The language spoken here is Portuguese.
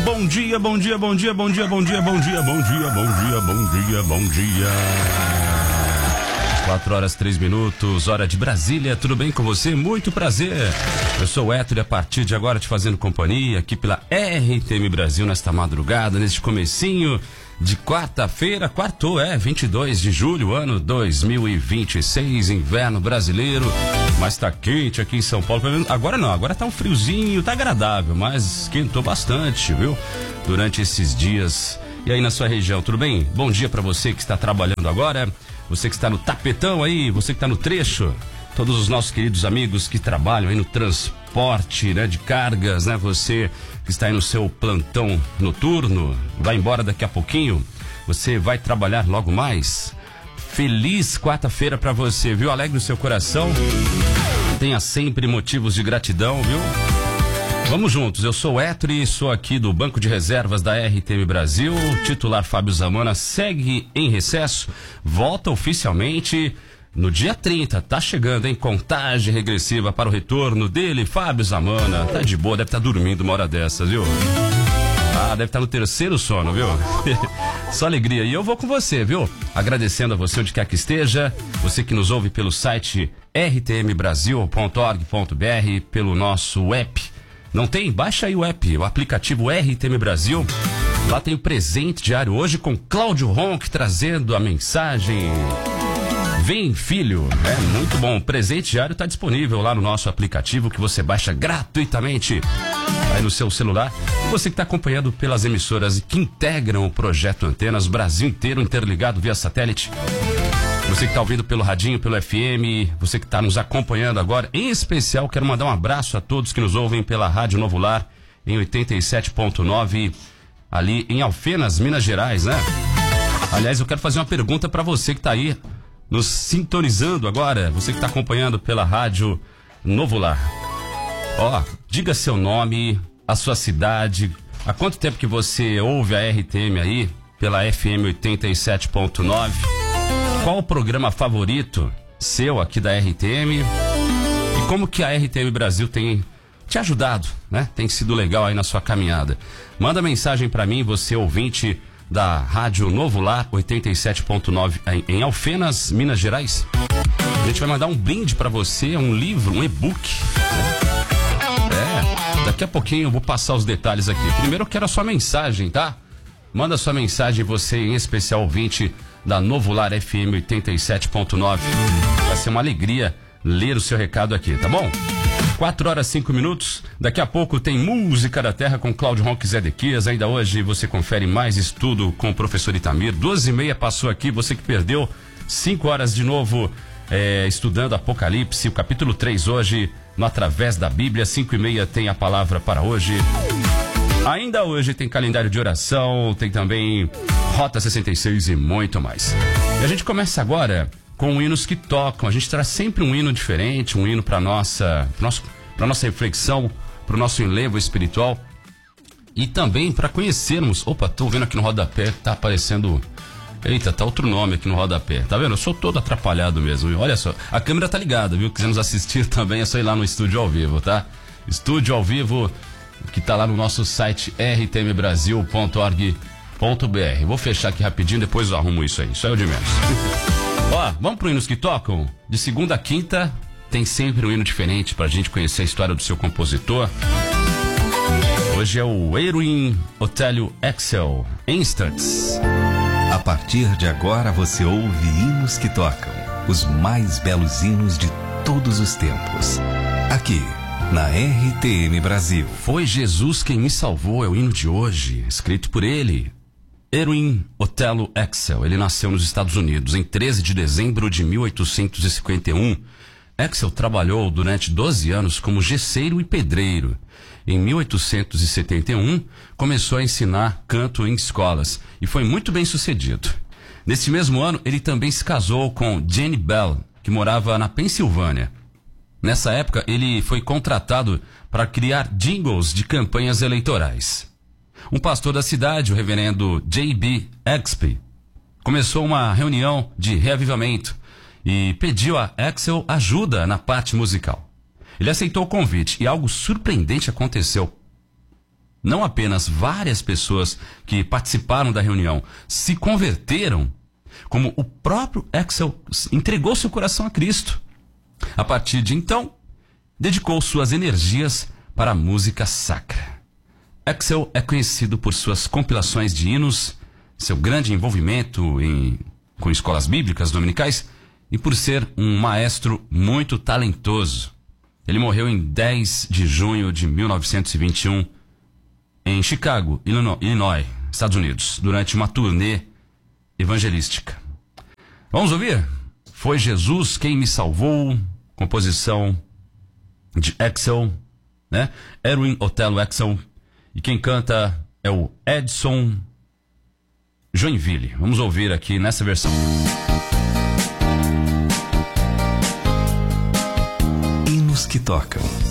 Bom dia, bom dia, bom dia, bom dia, bom dia, bom dia, bom dia, bom dia, bom dia, bom dia. 4h03, hora de Brasília, tudo bem com você? Muito prazer. Eu sou o Héctor e a partir de agora te fazendo companhia aqui pela RTM Brasil nesta madrugada, neste comecinho de quarta-feira, 22 de julho, ano 2026, inverno brasileiro, mas tá quente aqui em São Paulo. Agora não, agora tá um friozinho, tá agradável, mas esquentou bastante, viu? Durante esses dias. E aí na sua região, tudo bem? Bom dia pra você que está trabalhando agora, você que está no tapetão aí, você que está no trecho, todos os nossos queridos amigos que trabalham aí no transporte, né, de cargas, né, você que está aí no seu plantão noturno, vai embora daqui a pouquinho, você vai trabalhar logo mais. Feliz quarta-feira pra você, viu? Alegre o seu coração, tenha sempre motivos de gratidão, viu? Vamos juntos, eu sou o Héctor e sou aqui do Banco de Reservas da RTM Brasil. O titular Fábio Zamana segue em recesso, volta oficialmente no dia 30, tá chegando, hein? Contagem regressiva para o retorno dele, Fábio Zamana. Tá de boa, deve estar dormindo uma hora dessas, viu? Ah, deve estar no terceiro sono, viu? Só alegria. E eu vou com você, viu? Agradecendo a você onde quer que esteja, você que nos ouve pelo site rtmbrasil.org.br, pelo nosso app. Não tem? Baixa aí o app, o aplicativo RTM Brasil. Lá tem o presente diário hoje com Cláudio Ronck trazendo a mensagem. Vem, filho. É muito bom. O presente diário está disponível lá no nosso aplicativo que você baixa gratuitamente aí no seu celular. E você que está acompanhando pelas emissoras que integram o projeto Antenas, Brasil inteiro interligado via satélite. Você que está ouvindo pelo radinho, pelo FM, você que está nos acompanhando agora, em especial quero mandar um abraço a todos que nos ouvem pela Rádio Novo Lar em 87.9 ali em Alfenas, Minas Gerais, né? Aliás, eu quero fazer uma pergunta para você que está aí nos sintonizando agora, você que está acompanhando pela Rádio Novo Lar. Ó, diga seu nome, a sua cidade, há quanto tempo que você ouve a RTM aí pela FM 87.9? Qual o programa favorito seu aqui da RTM? E como que a RTM Brasil tem te ajudado, né? Tem sido legal aí na sua caminhada. Manda mensagem para mim, você ouvinte da Rádio Novo Lar 87.9 em Alfenas, Minas Gerais. A gente vai mandar um brinde para você, um livro, um e-book, né? Daqui a pouquinho eu vou passar os detalhes aqui. Primeiro eu quero a sua mensagem, tá? Manda sua mensagem, você em especial ouvinte da Novo Lar FM 87.9. Vai ser uma alegria ler o seu recado aqui, tá bom? 4h05. Daqui a pouco tem Música da Terra com Cláudio Ronck Zedequias. Ainda hoje você confere mais estudo com o professor Itamir. 12h30 passou aqui, você que perdeu 5 horas de novo estudando Apocalipse, o capítulo 3 hoje no Através da Bíblia. 5h30 tem a palavra para hoje. Ainda hoje tem calendário de oração, tem também Rota 66 e muito mais. E a gente começa agora com hinos que tocam. A gente traz sempre um hino diferente, um hino para nossa reflexão, para o nosso enlevo espiritual e também para conhecermos. Opa, tô vendo aqui no rodapé, tá aparecendo. Eita, tá outro nome aqui no rodapé. Tá vendo? Eu sou todo atrapalhado mesmo, viu? Olha só, a câmera tá ligada, viu? Quiser nos assistir também, é só ir lá no Estúdio ao Vivo, tá? Estúdio ao Vivo, que tá lá no nosso site rtmbrasil.org.br. Vou fechar aqui rapidinho, depois eu arrumo isso aí. Isso é o de menos. Ó, vamos pro hinos que tocam? De segunda a quinta tem sempre um hino diferente pra gente conhecer a história do seu compositor. Hoje é o Erwin Otélio Axel, Instants. A partir de agora você ouve hinos que tocam, os mais belos hinos de todos os tempos. Aqui, na RTM Brasil. Foi Jesus quem me salvou, é o hino de hoje, escrito por ele. Erwin Otélio Axel, ele nasceu nos Estados Unidos em 13 de dezembro de 1851. Axel trabalhou durante 12 anos como gesseiro e pedreiro. Em 1871, começou a ensinar canto em escolas e foi muito bem sucedido. Nesse mesmo ano, ele também se casou com Jenny Bell, que morava na Pensilvânia. Nessa época, ele foi contratado para criar jingles de campanhas eleitorais. Um pastor da cidade, o reverendo J.B. Expe, começou uma reunião de reavivamento e pediu a Axel ajuda na parte musical. Ele aceitou o convite e algo surpreendente aconteceu. não apenas várias pessoas que participaram da reunião se converteram, como o próprio Axel entregou seu coração a Cristo. A partir de então, dedicou suas energias para a música sacra. Axel é conhecido por suas compilações de hinos, seu grande envolvimento com escolas bíblicas dominicais e por ser um maestro muito talentoso. Ele morreu em 10 de junho de 1921 em Chicago, Illinois, Estados Unidos, durante uma turnê evangelística. Vamos ouvir? Foi Jesus quem me salvou, composição de Axel, né? Erwin Otelo Axel, e quem canta é o Edson Joinville. Vamos ouvir aqui nessa versão. Hinos que tocam.